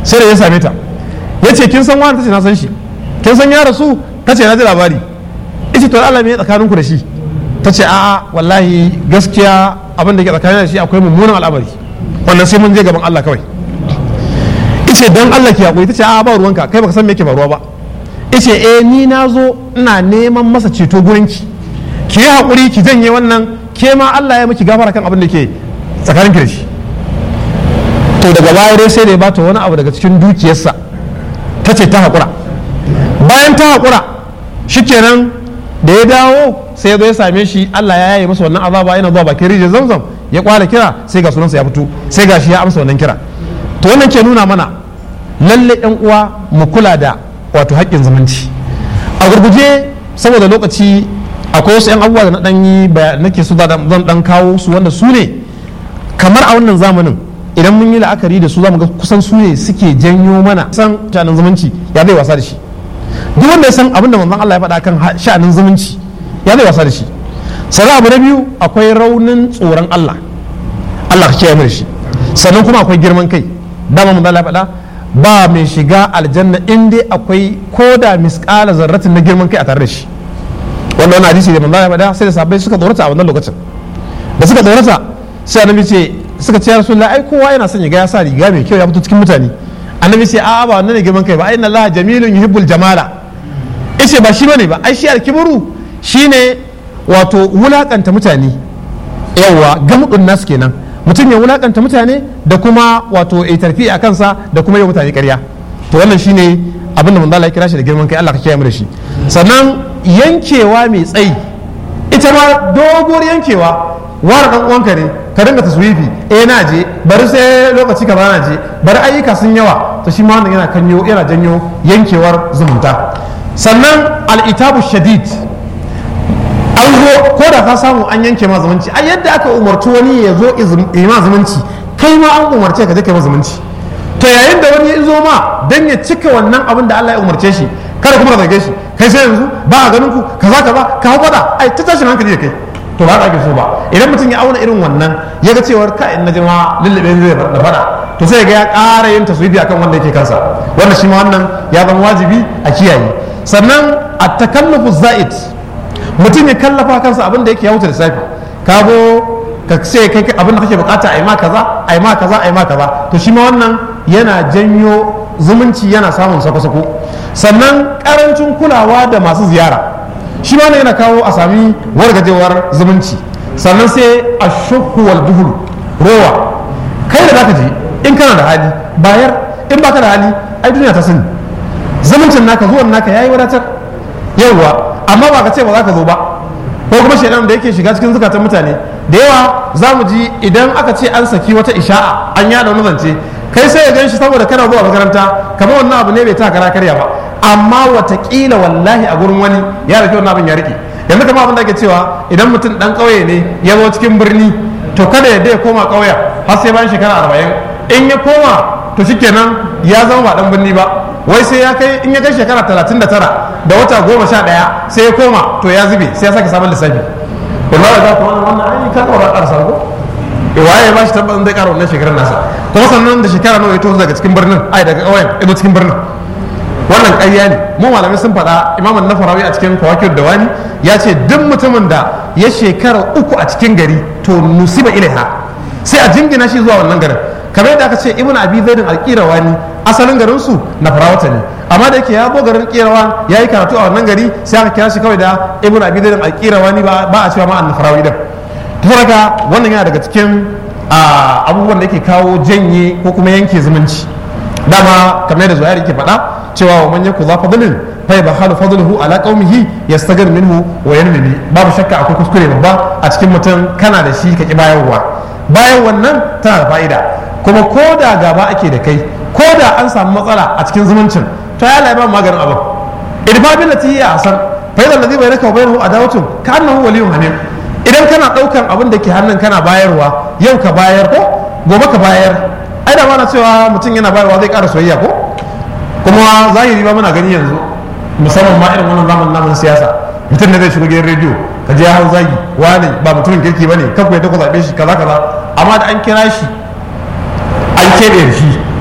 sai da ya same ta ya ce kin san wani? Ta ce na san shi. Kin san ya rasu? Ta ce na ji labari. Ita to Allah me tsakaninku da shi? Ta ce a'a wallahi gaskiya abin da ke tsakanin da shi akwai mummunan al'amari, wannan sai mun je gaban Allah kawai. Ice dan Allah ki hakuri. Ta ce a'a ba ruwanka, kai baka san me yake faruwa ba. Ice ni na zo ina neman masa ceto gurinki, ki yi hakuri ki janye wannan, ke ma Allah ya miki gafara kan abin da ke tsakanin ki da shi. To daga baya dai sai da ya bata wani abu daga cikin dukiyarsa, ta ce ta hakura. Bayan ta hakura shikenan da ya dawo sai ya zo ya same shi, Allah ya yaye masa wannan azaba, yana zuwa bakin rijiyar Zamzam ya kwala kira, sai ga sunansa ya fito, sai ga shi ya amsa wannan kira. To wannan ke nuna mana lalle yan uwa mu kula da wato haƙƙin zumunci. A gurguje saboda lokaci akwai wasu yan abubuwa da na dan yi nake so zan dan kawo su, wanda su ne kamar a wannan zamanin idan mun yi la'akari da su zamu ga kusan su ne suke janyo mana san sha'anin zumunci ya zai wasa da shi. Duk wanda ya san abin da manzon Allah ya faɗa kan sha'anin zumunci ya zai wasa da shi. Sannan abu na biyu akwai raunin tsoron Allah ka kiyaye mu da shi. Sannan kuma akwai girman kai. Dama manzon Allah ya faɗa ba mai shiga aljanna in dai akwai koda misƙala zarratin na girman kai a tare da shi. Wannan hadisi da manzon Allah ya faɗa sai da sahabbai suka tsorata a wannan lokacin. Da suka tsorata sai annabi ce suka ce ya Rasulullahi ai kowa yana son ya ga ya sa riga mai kyau ya fito cikin mutane. Annabi sai a'a ba wannan ne girman kai ba, ai inna Allah jamilun yuhibbul jamala. Ice ba shi bane ba, ai shi alkibru shine wato wulakanta mutane, yawa gamudun nas kenan, mutum ya wulakanta mutane da kuma wato ya tarfi a kansa da kuma ya mutane ƙarya. To wannan shine abin da manzo Allah ya kira shi da girman kai, Allah ka kiyaye mu da shi. Sannan yankewa mai tsayi, ita ma doguwar yankewa, wara dan uwanka ne ka dinga taswifi, na je bari sai lokaci ka bana je bari ayyuka sun yawa, to shi ma wannan yana janyo yankewar zumunta. Sannan al'itabu shadid, an zo ko da ka samu an yanke ma zumunci, ai yadda aka umarci wani ya zo yi ma zumunci, kai ma an umarce ka je kai ma zumunci. To yayin da wani ya zo ma dan ya cika wannan abin da Allah ya umarce shi, kada kuma ka zage shi, kai sai yanzu ba a ganin ku kaza ka hau fada, ai ta tashin hankali da kai. To ba ake so ba. Idan mutum ya auna irin wannan ya ga cewar ka in na jima lullube zai da fada, to sai ga ya ƙara yin taswifi akan wanda yake kansa, wanda shi ma wannan ya zama wajibi a kiyaye. Sannan a takallufu za'id, mutum ya kallafa kansa abin da yake ya wuce da safi, ka go ka ce kai abin da kake bukata ai ma kaza, to shi ma wannan yana janyo zumunci, yana samun sako-sako. Sannan karancin kulawa da masu ziyara, shi ma yana kawo a sami wargajewar zumunci. Sannan sai a shukku wal buhul, rowa, kai da zaka je in kana da hali bayar, in baka da hali ai duniya ta sani, zumuncin naka zuwan naka yayi wadatar yawa, amma ba ka ce ba za ka zo ba. Ko kuma shaidan da yake shiga cikin zukatan mutane da yawa, za mu ji idan aka ce an saki wata isha'a an yada wani zance, kai sai ya gan shi saboda kana zuwa makaranta kamar wannan abu ne bai ta kara karya ba, amma watakila wallahi a gurin wani ya rike wannan abin ya rike. Yanzu kamar abin da ake cewa idan mutum dan kauye ne ya zo cikin birni, to kada ya koma kauyen har sai bayan shekara 40. In ya koma to shikenan ya zama ba dan birni ba, wai sai ya kai in ya kai shekara 39 da wata 11 sai ya koma to ya zube, sai ya sake sabon lissafi. Wallahi da wannan ai ka kaura karsa ko waye ba shi tabbatin zai kara wannan shekarar nasa, kuma sannan da shekara nawa ya taho daga cikin birnin, ai daga kauyen ya cikin birnin. Wannan ƙarya ne. Mu malamai sun faɗa, Imam An-Nafarawi a cikin Fawakir Dawani ya ce duk mutumin da ya shekara 3 a cikin gari to nusiba ilaiha, sai a jingina shi zuwa wannan garin. Kamar yadda aka ce Ibn Abi Zaid al-Qirawani asalin garin su Nafarawata ne, amma da yake ya bo garin Qirawan yayi karatu a wannan gari, sai aka kira shi kawai da Ibn Abi Zaid al-Qirawani, ba a cewa ma An-Nafarawi din. To daga wannan yana daga cikin abubuwan da yake kawo janye ko kuma yanke zumunci. Dama kamar yadda Zuhair yake faɗa cewa wa man yaku za fadlin fa yabhalu fadluhu ala qaumihi yastaghir minhu wa yanmi. Babu shakka akwai kuskure babba a cikin mutum, kana da shi ka ki bayarwa. Bayan wannan tana da fa'ida, kuma ko da gaba ake da kai, ko da an samu matsala a cikin zumuncin, to ya Allah ya ba maganin abin. Idfa billati hiya ahsan fa idza alladhi bainaka wa bainahu adawatun ka annahu waliyyun hamim. Idan kana daukan abin da ke hannun kana bayarwa, yau ka bayar ko gobe ka bayar, ai da mana cewa mutum yana bayarwa zai ƙara soyayya ko. Kuma zahiri ba muna gani yanzu, musamman ma irin wannan zamanin namun siyasa, mutum ne zai shiga gidan rediyo ka je hau zagi, wani ba mutumin kirki bane, kan ku yadda ku zaɓe shi kaza, amma da an kira shi an keɓe shi